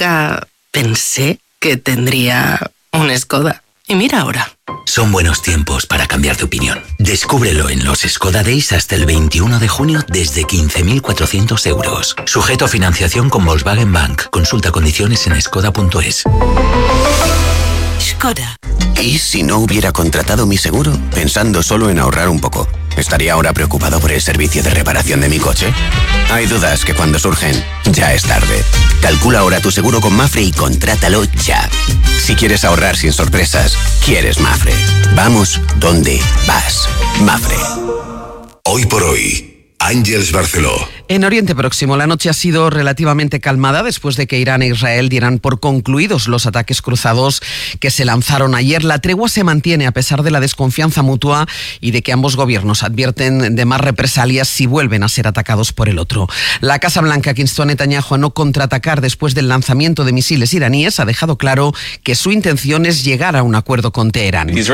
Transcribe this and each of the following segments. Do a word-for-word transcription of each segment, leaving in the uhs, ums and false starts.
Nunca pensé que tendría un Skoda. Y mira ahora. Son buenos tiempos para cambiar de opinión. Descúbrelo en los Skoda Days hasta el veintiuno de junio desde quince mil cuatrocientos euros. Sujeto a financiación con Volkswagen Bank. Consulta condiciones en skoda punto es. Skoda. ¿Y si no hubiera contratado mi seguro? Pensando solo en ahorrar un poco. ¿Estaría ahora preocupado por el servicio de reparación de mi coche? Hay dudas que cuando surgen, ya es tarde. Calcula ahora tu seguro con Mafre y contrátalo ya. Si quieres ahorrar sin sorpresas, quieres Mafre. Vamos donde vas. Mafre. Hoy por hoy, Ángeles Barceló. En Oriente Próximo, la noche ha sido relativamente calmada después de que Irán e Israel dieran por concluidos los ataques cruzados que se lanzaron ayer. La tregua se mantiene a pesar de la desconfianza mutua y de que ambos gobiernos advierten de más represalias si vuelven a ser atacados por el otro. La Casa Blanca, que instó a Netanyahu a no contraatacar después del lanzamiento de misiles iraníes, ha dejado claro que su intención es llegar a un acuerdo con Teherán. El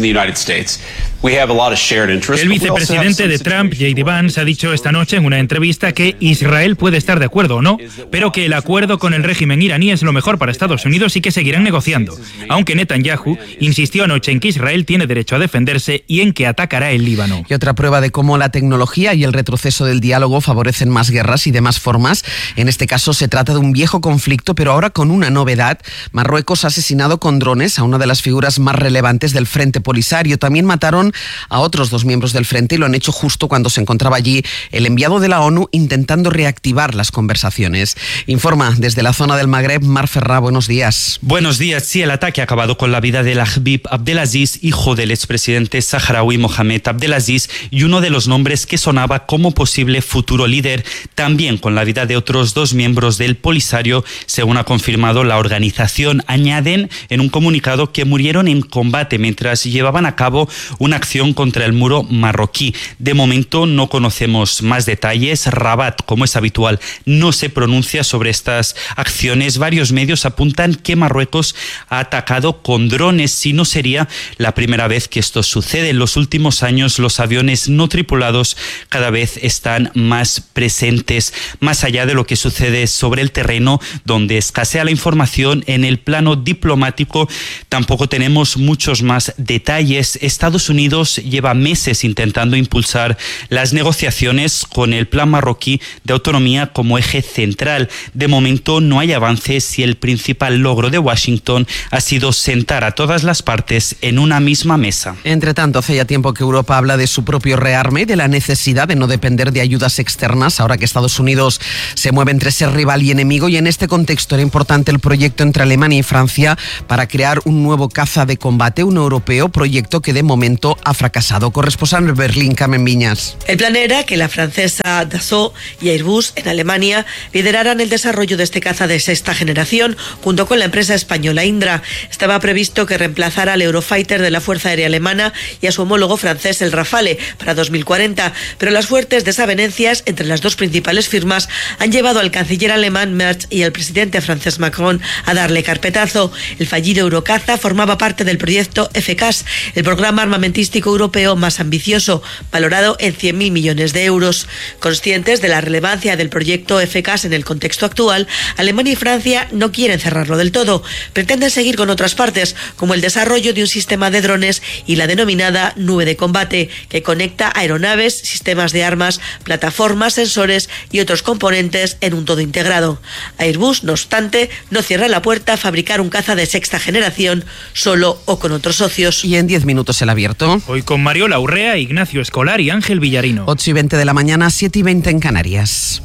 vicepresidente de Trump, J D Vance, ha dicho esta noche en una entrevista que Israel puede estar de acuerdo o no, pero que el acuerdo con el régimen iraní es lo mejor para Estados Unidos y que seguirán negociando, aunque Netanyahu insistió anoche en que Israel tiene derecho a defenderse y en que atacará el Líbano. Y otra prueba de cómo la tecnología y el retroceso del diálogo favorecen más guerras y de más formas. En este caso se trata de un viejo conflicto, pero ahora con una novedad. Marruecos ha asesinado con drones a una de las figuras más relevantes del Frente Polisario. También mataron a otros dos miembros del Frente y lo han hecho justo cuando se encontraba allí el enviado de la ONU intentando reactivar las conversaciones. Informa desde la zona del Magreb, Mar Ferrá, buenos días. Buenos días. Sí, el ataque ha acabado con la vida de Habib Abdelaziz, hijo del expresidente saharaui Mohamed Abdelaziz, y uno de los nombres que sonaba como posible futuro líder, también con la vida de otros dos miembros del Polisario, según ha confirmado la organización. Añaden en un comunicado que murieron en combate mientras llevaban a cabo una acción contra el muro marroquí. De momento no conocemos más detalles. Rabat, como es habitual, no se pronuncia sobre estas acciones. Varios medios apuntan que Marruecos ha atacado con drones, si no sería la primera vez que esto sucede. En los últimos años los aviones no tripulados cada vez están más presentes. Más allá de lo que sucede sobre el terreno, donde escasea la información, en el plano diplomático tampoco tenemos muchos más detalles. Estados Unidos lleva meses intentando impulsar las negociaciones con el plan marroquí de autonomía como eje central. De momento no hay avances y el principal logro de Washington ha sido sentar a todas las partes en una misma mesa. Entre tanto, hace ya tiempo que Europa habla de su propio rearme y de la necesidad de no depender de ayudas externas, ahora que Estados Unidos se mueve entre ser rival y enemigo, y en este contexto era importante el proyecto entre Alemania y Francia para crear un nuevo caza de combate, un europeo, proyecto que de momento ha fracasado. Corresponsal en Berlín, Carmen Viñas. El plan era que la francesa Dassault y Airbus en Alemania lideraran el desarrollo de este caza de sexta generación junto con la empresa española Indra. Estaba previsto que reemplazara al Eurofighter de la Fuerza Aérea Alemana y a su homólogo francés el Rafale para dos mil cuarenta, pero las fuertes desavenencias entre las dos principales firmas han llevado al canciller alemán Merz y al presidente francés Macron a darle carpetazo. El fallido Eurocaza formaba parte del proyecto F C A S, el programa armamentístico europeo más ambicioso, valorado en cien mil millones de euros. Conscientes de la relevancia del proyecto F C A S en el contexto actual, Alemania y Francia no quieren cerrarlo del todo. Pretenden seguir con otras partes, como el desarrollo de un sistema de drones y la denominada nube de combate, que conecta aeronaves, sistemas de armas, plataformas, sensores y otros componentes en un todo integrado. Airbus, no obstante, no cierra la puerta a fabricar un caza de sexta generación, solo o con otros socios. Y en diez minutos el abierto. Hoy con Mariola Urrea, Ignacio Escolar y Ángel Villarino. ocho y veinte de la mañana, siete y veinte en Canarias.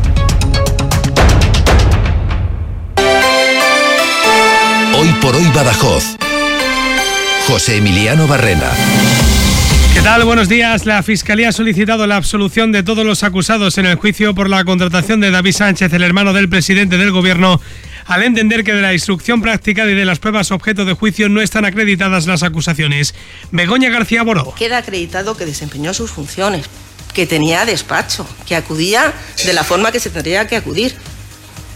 Hoy por hoy Badajoz. José Emiliano Barrena. ¿Qué tal? Buenos días. La Fiscalía ha solicitado la absolución de todos los acusados en el juicio por la contratación de David Sánchez, el hermano del presidente del Gobierno, al entender que de la instrucción práctica y de las pruebas objeto de juicio no están acreditadas las acusaciones. Begoña García Boró. Queda acreditado que desempeñó sus funciones, que tenía despacho, que acudía de la forma que se tendría que acudir.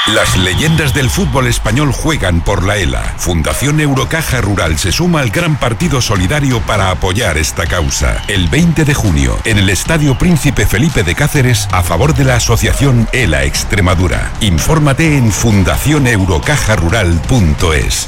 Las leyendas del fútbol español juegan por la ELA. Fundación Eurocaja Rural se suma al gran partido solidario para apoyar esta causa. El veinte de junio, en el Estadio Príncipe Felipe de Cáceres, a favor de la asociación ELA Extremadura. Infórmate en fundación eurocaja rural punto es.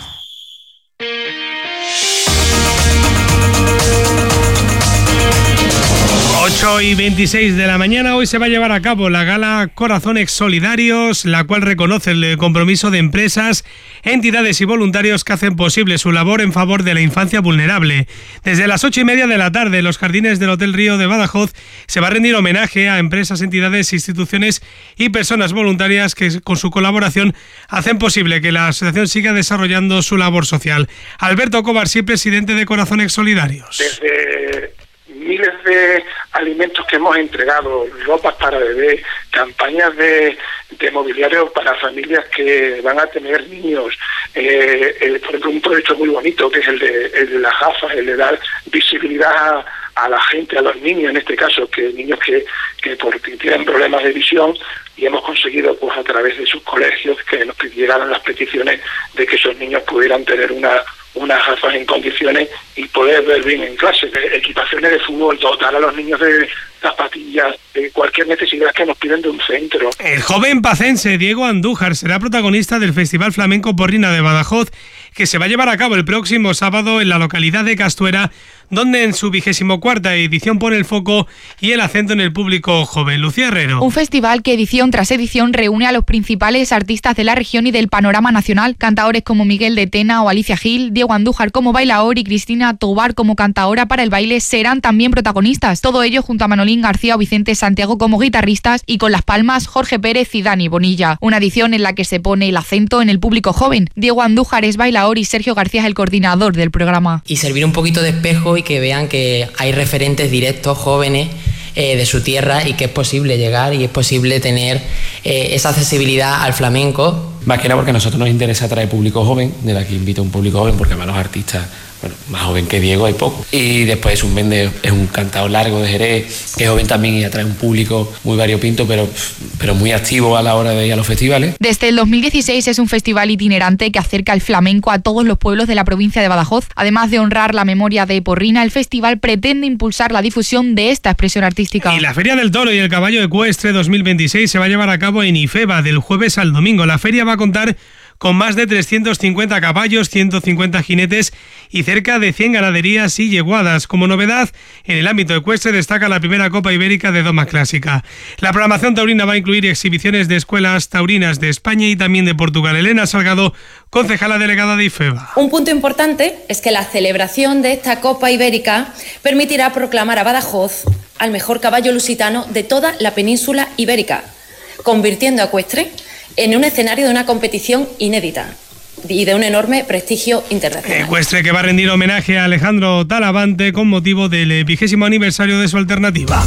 ocho y veintiséis de la mañana, hoy se va a llevar a cabo la gala Corazones Solidarios, la cual reconoce el compromiso de empresas, entidades y voluntarios que hacen posible su labor en favor de la infancia vulnerable. Desde las ocho y media de la tarde, en los jardines del Hotel Río de Badajoz, se va a rendir homenaje a empresas, entidades, instituciones y personas voluntarias que con su colaboración hacen posible que la asociación siga desarrollando su labor social. Alberto Covarsí, presidente de Corazones Solidarios. Desde miles de alimentos que hemos entregado, ropas para bebés, campañas de, de mobiliario para familias que van a tener niños, eh, eh, por ejemplo un proyecto muy bonito que es el de, el de las gafas, el de dar visibilidad a, a la gente, a los niños en este caso, que niños que, que porque tienen problemas de visión, y hemos conseguido pues a través de sus colegios que nos llegaran las peticiones de que esos niños pudieran tener una unas gafas en condiciones y poder ver bien en clase, de equipaciones de fútbol, dotar a los niños de zapatillas, de cualquier necesidad que nos piden de un centro. El joven pacense Diego Andújar será protagonista del Festival Flamenco Porrina de Badajoz, que se va a llevar a cabo el próximo sábado en la localidad de Castuera, donde en su vigésimo cuarta edición pone el foco y el acento en el público joven. Lucía Herrero. Un festival que edición tras edición reúne a los principales artistas de la región y del panorama nacional, cantaores como Miguel de Tena o Alicia Gil, Diego Andújar como bailaor y Cristina Tobar como cantaora para el baile serán también protagonistas. Todo ello junto a Manolín García o Vicente Santiago como guitarristas y con las palmas Jorge Pérez y Dani Bonilla. Una edición en la que se pone el acento en el público joven. Diego Andújar es bailaor y Sergio García es el coordinador del programa. Y servir un poquito de espejo y que vean que hay referentes directos, jóvenes, eh, de su tierra y que es posible llegar y es posible tener eh, esa accesibilidad al flamenco. Más que nada porque a nosotros nos interesa atraer público joven, de la que invito a un público joven, porque además los artistas, bueno, más joven que Diego hay poco. Y después es un vende, es un cantador largo de Jerez, que es joven también y atrae un público muy variopinto, pero, pero muy activo a la hora de ir a los festivales. Desde el dos mil dieciséis es un festival itinerante que acerca el flamenco a todos los pueblos de la provincia de Badajoz. Además de honrar la memoria de Porrina, el festival pretende impulsar la difusión de esta expresión artística. Y la Feria del Toro y el Caballo Ecuestre dos mil veintiséis se va a llevar a cabo en Ifeba del jueves al domingo. La feria va a contar con más de trescientos cincuenta caballos, ciento cincuenta jinetes y cerca de cien ganaderías y yeguadas. Como novedad, en el ámbito ecuestre destaca la primera Copa Ibérica de Doma Clásica. La programación taurina va a incluir exhibiciones de escuelas taurinas de España y también de Portugal. Elena Salgado, concejala delegada de Ifeba. Un punto importante es que la celebración de esta Copa Ibérica permitirá proclamar a Badajoz al mejor caballo lusitano de toda la península ibérica, convirtiendo a Ecuestre en un escenario de una competición inédita y de un enorme prestigio internacional. Ecuestre que va a rendir homenaje a Alejandro Talavante con motivo del vigésimo aniversario de su alternativa.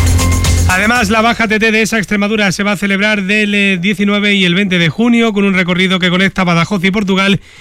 Además, la Baja T T de esa Extremadura se va a celebrar del diecinueve y el veinte de junio con un recorrido que conecta Badajoz y Portugal